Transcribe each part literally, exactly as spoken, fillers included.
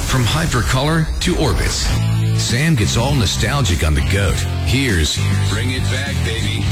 From Hypercolor to Orbitz, Sam gets all nostalgic on the goat. Here's Bring It Back, Baby.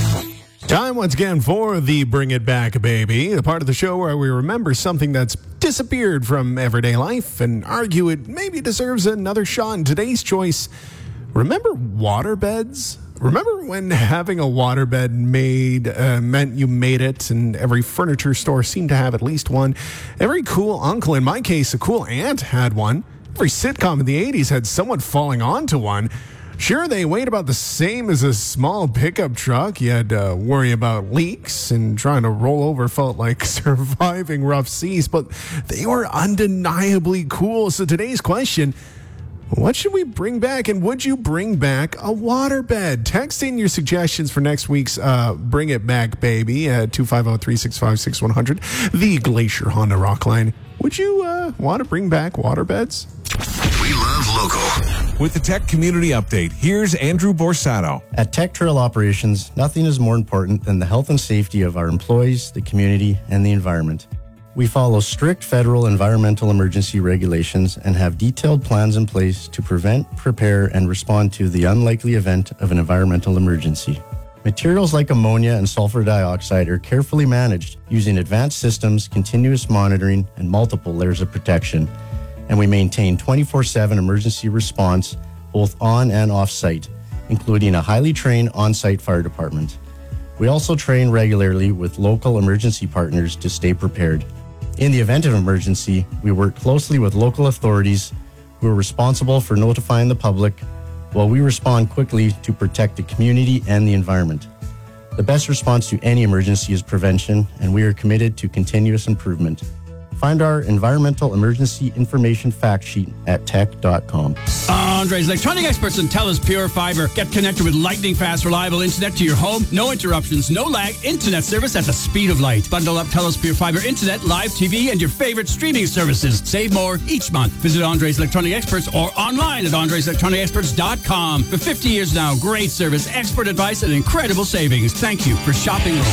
Time once again for the Bring It Back, Baby, the part of the show where we remember something that's disappeared from everyday life and argue it maybe deserves another shot. In today's choice, remember waterbeds? Remember when having a waterbed made uh, meant you made it, and every furniture store seemed to have at least one? Every cool uncle, in my case, a cool aunt had one. Every sitcom in the eighties had someone falling onto one. Sure, they weighed about the same as a small pickup truck. You had to worry about leaks, and trying to roll over felt like surviving rough seas, but they were undeniably cool. So today's question: what should we bring back, and would you bring back a waterbed? Text in your suggestions for next week's uh, Bring It Back, Baby at two five zero, three six five, six one zero zero, the Glacier Honda Rockline. Would you uh, want to bring back waterbeds? We love local. With the Tech Community Update, here's Andrew Borsato. At Tech Trail Operations, nothing is more important than the health and safety of our employees, the community, and the environment. We follow strict federal environmental emergency regulations and have detailed plans in place to prevent, prepare, and respond to the unlikely event of an environmental emergency. Materials like ammonia and sulfur dioxide are carefully managed using advanced systems, continuous monitoring, and multiple layers of protection. And we maintain twenty-four seven emergency response both on and off site, including a highly trained on-site fire department. We also train regularly with local emergency partners to stay prepared. In the event of emergency, we work closely with local authorities who are responsible for notifying the public, while we respond quickly to protect the community and the environment. The best response to any emergency is prevention, and we are committed to continuous improvement. Find our environmental emergency information fact sheet at tech dot com. Andres Electronic Experts and TELUS Pure Fiber. Get connected with lightning fast, reliable internet to your home. No interruptions, no lag, internet service at the speed of light. Bundle up TELUS Pure Fiber internet, live T V, and your favorite streaming services. Save more each month. Visit Andres Electronic Experts or online at andres electronic experts dot com. For fifty years now, great service, expert advice, and incredible savings. Thank you for shopping local.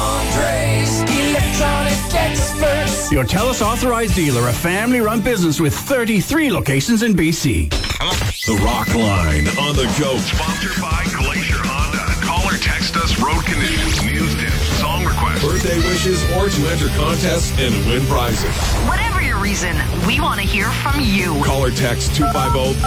Andres Electronic Experts. Your TELUS authorized dealer, a family-run business with thirty-three locations in B C. The Rock Line on the go. Sponsored by Glacier Honda. Call or text us road conditions, news tips, song requests, Birthday wishes, or to enter contests and win prizes. Whatever your reason, we want to hear from you. Call or text two five zero